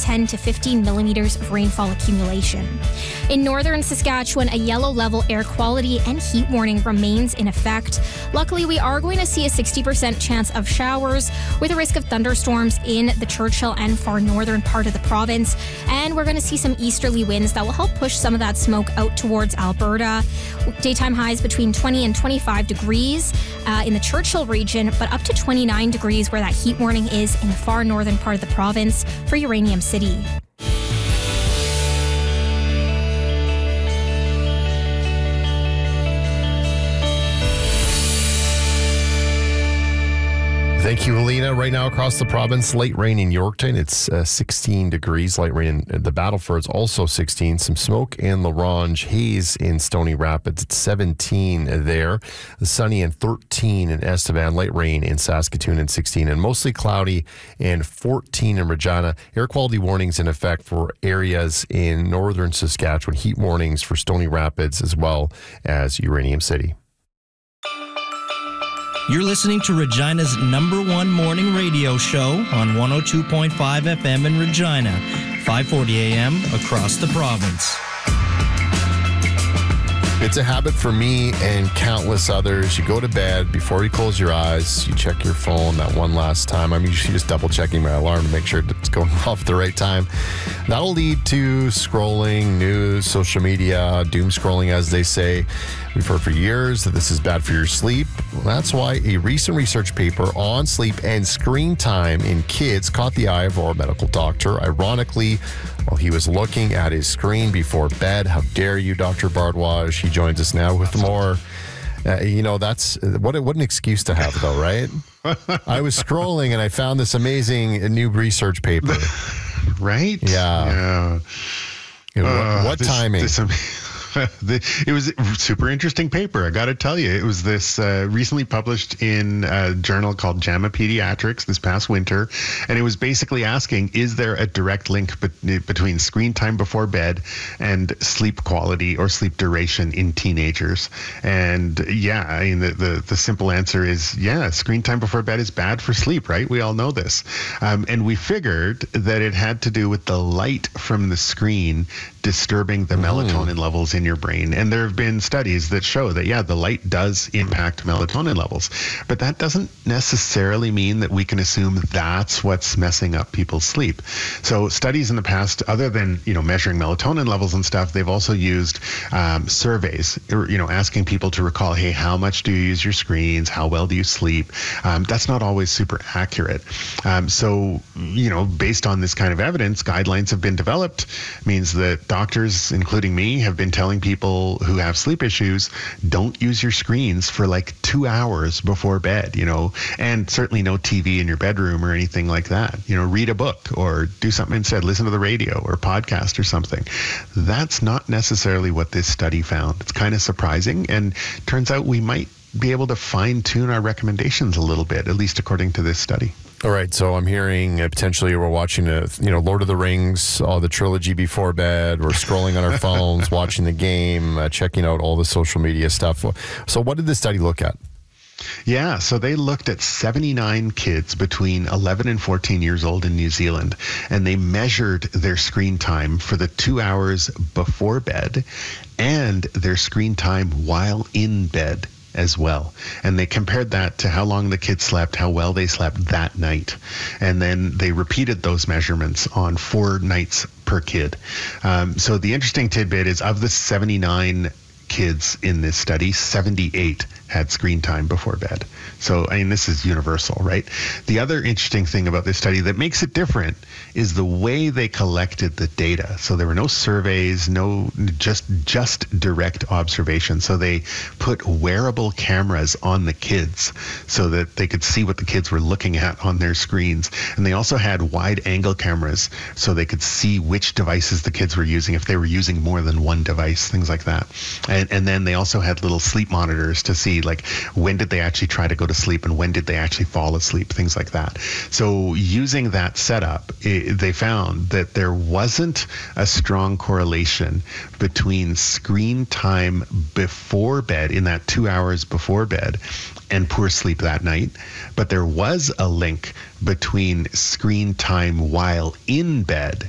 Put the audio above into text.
10 to 15 millimeters of rainfall accumulation. In northern Saskatchewan, a yellow level air quality and heat warning remains in effect. Luckily, we are going to see a 60% chance of showers with a risk of thunderstorms in the Churchill and far northern part of the province. And we're going to see some easterly winds that will help push some of that smoke out towards Alberta. Daytime highs between 20 and 25 degrees in the Churchill region, but up to 29 degrees where that heat warning is in the far northern part of the province for Uranium City. Thank you, Alina. Right now across the province, light rain in Yorkton. It's 16 degrees. Light rain in the Battleford's also 16. Some smoke in La Ronge. Haze in Stony Rapids. It's 17 there. Sunny and 13 in Estevan. Light rain in Saskatoon and 16. And mostly cloudy and 14 in Regina. Air quality warnings in effect for areas in northern Saskatchewan. Heat warnings for Stony Rapids as well as Uranium City. You're listening to Regina's #1 morning radio show on 102.5 FM in Regina, 540 AM across the province. It's a habit for me and countless others. You go to bed, before you close your eyes, you check your phone that one last time. I'm usually just double checking my alarm to make sure it's going off at the right time. That'll lead to scrolling, news, social media, doom scrolling, as they say. We've heard for years that this is bad for your sleep. Well, that's why a recent research paper on sleep and screen time in kids caught the eye of our medical doctor. Ironically, while he was looking at his screen before bed. How dare you, Dr. Bardwaj? He joins us now with more. That's what an excuse to have, though, right? I was scrolling and I found this amazing new research paper. Right? Yeah. What timing? It was a super interesting paper, I got to tell you. It was this recently published in a journal called JAMA Pediatrics this past winter, and it was basically asking, is there a direct link between screen time before bed and sleep quality or sleep duration in teenagers? And yeah, I mean, the simple answer is, yeah, screen time before bed is bad for sleep, right? We all know this. And we figured that it had to do with the light from the screen disturbing the melatonin levels in your brain. And there have been studies that show that, yeah, the light does impact melatonin levels. But that doesn't necessarily mean that we can assume that's what's messing up people's sleep. So studies in the past, other than, measuring melatonin levels and stuff, they've also used surveys, asking people to recall, hey, how much do you use your screens? How well do you sleep? That's not always super accurate. So, based on this kind of evidence, guidelines have been developed. Means that doctors, including me, have been telling people who have sleep issues, don't use your screens for like 2 hours before bed, and certainly no TV in your bedroom or anything like that. Read a book or do something instead, listen to the radio or podcast or something. That's not necessarily what this study found. It's kind of surprising, and turns out we might be able to fine tune our recommendations a little bit, at least according to this study. All right, so I'm hearing potentially we're watching Lord of the Rings, the trilogy before bed. We're scrolling on our phones, watching the game, checking out all the social media stuff. So what did this study look at? Yeah, so they looked at 79 kids between 11 and 14 years old in New Zealand, and they measured their screen time for the 2 hours before bed and their screen time while in bed as well. And they compared that to how long the kids slept, how well they slept that night. And then they repeated those measurements on 4 nights per kid. So the interesting tidbit is, of the 79 kids in this study, 78 had screen time before bed. So, this is universal, right? The other interesting thing about this study that makes it different is the way they collected the data. So there were no surveys, just direct observation. So they put wearable cameras on the kids so that they could see what the kids were looking at on their screens. And they also had wide angle cameras so they could see which devices the kids were using, if they were using more than one device, things like that. And then they also had little sleep monitors to see, like, when did they actually try to go to sleep and when did they actually fall asleep, things like that. So using that setup, they found that there wasn't a strong correlation between screen time before bed, in that 2 hours before bed, and poor sleep that night. But there was a link between screen time while in bed